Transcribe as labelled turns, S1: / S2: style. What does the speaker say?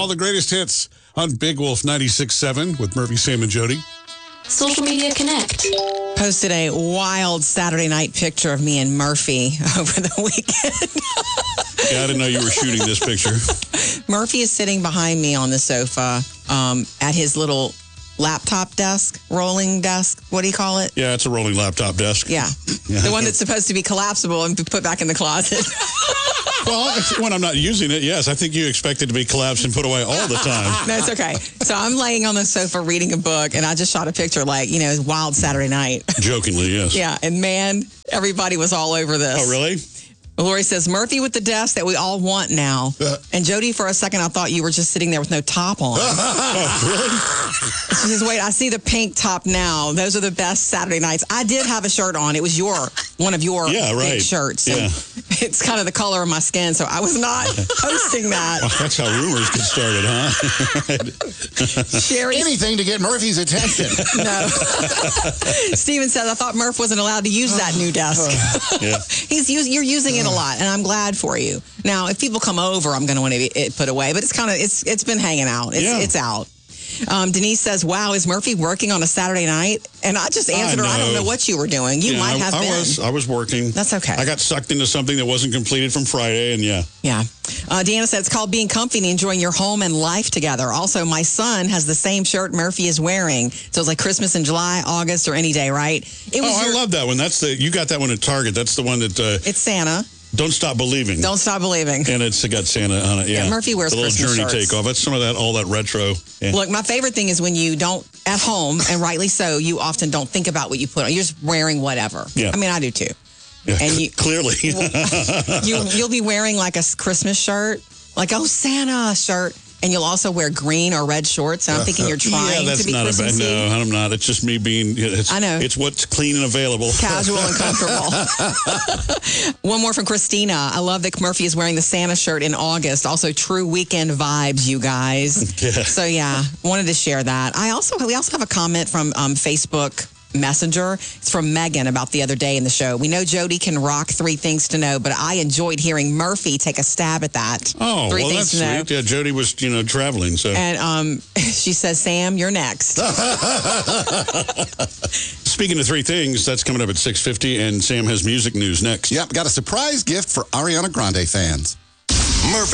S1: All the greatest hits on Big Wolf 96.7 with Murphy, Sam, and Jody.
S2: Social Media Connect.
S3: Posted a wild Saturday night picture of me and Murphy over the weekend.
S1: Yeah, I didn't know you were shooting this picture.
S3: Murphy is sitting behind me on the sofa at his little laptop desk, rolling desk. What do you call it?
S1: Yeah, it's a rolling laptop desk.
S3: Yeah. The one that's supposed to be collapsible and put back in the closet.
S1: Well, when I'm not using it, yes. I think you expect it to be collapsed and put away all the time.
S3: No, it's okay. So I'm laying on the sofa reading a book, and I just shot a picture like, wild Saturday night.
S1: Jokingly, yes.
S3: Yeah, and man, everybody was all over this.
S1: Oh, really?
S3: Lori says, Murphy with the desk that we all want now. And Jody, for a second, I thought you were just sitting there with no top on.
S1: Oh, really?
S3: She says, wait, I see the pink top now. Those are the best Saturday nights. I did have a shirt on. It was one of your big shirts.
S1: Yeah.
S3: It's kind of the color of my skin, so I was not posting that.
S1: Well, that's how rumors get started, huh?
S3: Sherry,
S4: Anything to get Murphy's attention.
S3: no. Steven says, I thought Murph wasn't allowed to use that new desk.
S1: Yeah.
S3: You're using it a lot, and I'm glad for you. Now, if people come over, I'm going to want it put away, but it's been hanging out. It's out. Denise says, wow, is Murphy working on a Saturday night? And I just answered her, I don't know what you were doing. You might have been.
S1: I was working.
S3: That's okay.
S1: I got sucked into something that wasn't completed from Friday, and yeah.
S3: Deanna said, it's called being comfy and enjoying your home and life together. Also, my son has the same shirt Murphy is wearing. So it's like Christmas in July, August, or any day, right?
S1: I love that one. You got that one at Target. That's the one that...
S3: it's Santa.
S1: Don't Stop Believing.
S3: Don't Stop Believing.
S1: And it's got Santa on it, yeah.
S3: Murphy wears
S1: Christmas shirts. The little journey takeoff. That's some of that, all that retro. Yeah.
S3: Look, my favorite thing is when you don't, at home, and rightly so, you often don't think about what you put on. You're just wearing whatever.
S1: Yeah.
S3: I mean, I do too.
S1: Yeah,
S3: and
S1: clearly.
S3: You'll be wearing like a Christmas shirt, like, Santa shirt. And you'll also wear green or red shorts. And I'm thinking you're trying to be Christmassy.
S1: No, I'm not. It's just me being,
S3: I know.
S1: It's what's clean and available.
S3: Casual and comfortable. One more from Christina. I love that Murphy is wearing the Santa shirt in August. Also, true weekend vibes, you guys.
S1: Yeah.
S3: So, wanted to share that. We also have a comment from Facebook Messenger. It's from Megan about the other day in the show. We know Jody can rock 3 things to know, but I enjoyed hearing Murphy take a stab at that.
S1: Oh,
S3: Three
S1: well,
S3: things
S1: that's
S3: to know.
S1: sweet. Yeah, Jody was, traveling, so.
S3: And she says, Sam, you're next.
S1: Speaking of 3 things, that's coming up at 6:50, and Sam has music news next.
S4: Yep, got a surprise gift for Ariana Grande fans.
S5: Murphy.